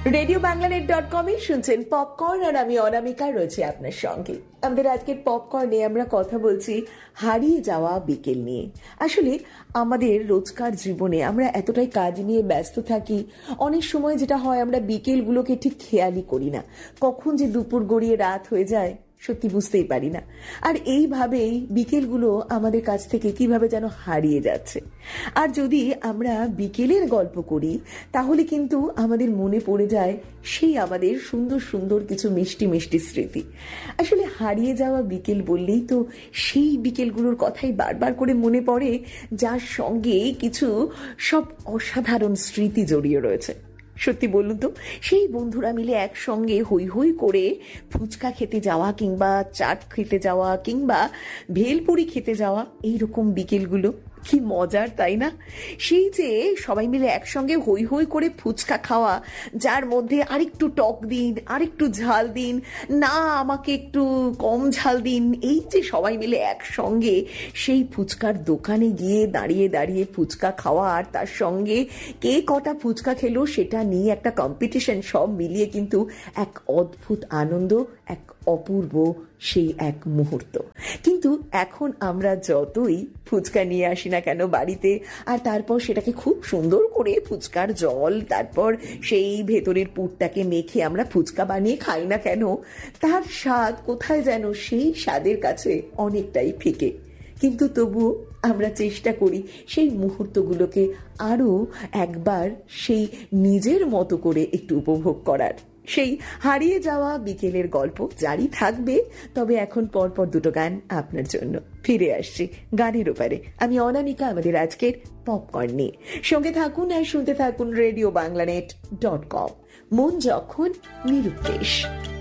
RadioBanglaNet.com-এ শুনছেন পপকর্ন, আর আমি অনামিকা রয়েছে আপনার সঙ্গে। আমাদের আজকের পপকর্নে আমরা কথা বলছি হারিয়ে যাওয়া বিকেল নিয়ে। আসলে আমাদের রোজকার জীবনে আমরা এতটাই কাজ নিয়ে ব্যস্ত থাকি, অনেক সময় যেটা হয় আমরা বিকেলগুলোকে ঠিক খেয়ালই করি না, কখন যে দুপুর গড়িয়ে রাত হয়ে যায় সত্যি বুঝতেই পারি না। আর এইভাবেই বিকেলগুলো আমাদের কাছ থেকে কিভাবে যেন হারিয়ে যাচ্ছে। আর যদি আমরা বিকেলের গল্প করি তাহলে কিন্তু আমাদের মনে পড়ে যায় সেই আমাদের সুন্দর সুন্দর কিছু মিষ্টি মিষ্টি স্মৃতি। আসলে হারিয়ে যাওয়া বিকেল বললেই তো সেই বিকেলগুলোর কথাই বারবার করে মনে পড়ে, যার সঙ্গে কিছু সব অসাধারণ স্মৃতি জড়িয়ে রয়েছে। সত্যি বলুন তো, সেই বন্ধুরা মিলে একসঙ্গে হই হই করে ফুচকা খেতে যাওয়া কিংবা চাট খেতে যাওয়া কিংবা ভেলপুরি খেতে যাওয়া, এইরকম বিকেলগুলো কি মজার, তাই না? সেই যে সবাই মিলে একসঙ্গে হই হই করে ফুচকা খাওয়া, যার মধ্যে আরেকটু টক দিন, আরেকটু ঝাল দিন, না আমাকে একটু কম ঝাল দিন, এই যে সবাই মিলে একসঙ্গে সেই ফুচকার দোকানে গিয়ে দাঁড়িয়ে দাঁড়িয়ে ফুচকা খাওয়া, আর তার সঙ্গে কে কটা ফুচকা খেলো সেটা নিয়ে একটা কম্পিটিশন, সব মিলিয়ে কিন্তু এক অদ্ভুত আনন্দ, এক অপূর্ব সেই এক মুহূর্ত। কিন্তু এখন আমরা যতই ফুচকা নিয়ে আসি না কেন বাড়িতে, আর তারপর সেটাকে খুব সুন্দর করে ফুচকার জল, তারপর সেই ভেতরের পুরটাকে মেখে আমরা ফুচকা বানিয়ে খাই না কেন, তার স্বাদ কোথায় যেন সেই স্বাদের কাছে অনেকটাই ফিকে। কিন্তু তবুও আমরা চেষ্টা করি সেই মুহূর্তগুলোকে আরও একবার সেই নিজের মতো করে একটু উপভোগ করার। সেই হারিয়ে যাওয়া বিকেলের গল্প জারি থাকবে, তবে এখন পরপর দুটো গান আপনার জন্য। ফিরে আসছি গানের ওপারে, আমি অনামিকা, আমাদের আজকের পপকর্ন নিয়ে। সঙ্গে থাকুন আর শুনতে থাকুন RadioBanglaNet.com। মন যখন নিরুদ্দেশ।